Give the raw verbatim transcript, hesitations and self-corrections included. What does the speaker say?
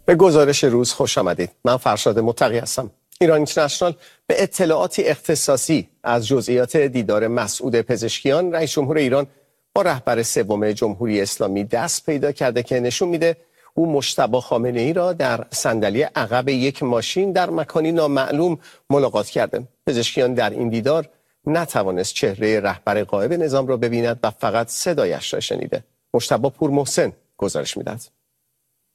به گزارش روز خوش آمدید. من فرشاد متقی هستم. ایران اینترنشنال به اطلاعاتی اختصاصی از جزئیات دیدار مسعود پزشکیان رئیس جمهور ایران با رهبر سوم جمهوری اسلامی دست پیدا کرده که نشون میده او مجتبی خامنه‌ای را در صندلی عقب یک ماشین در مکانی نامعلوم ملاقات کرده. پزشکیان در این دیدار نتوانست چهره رهبر غایب نظام را ببیند و فقط صدایش را شنیده. مجتبی پورمحسن گزارش میدهد.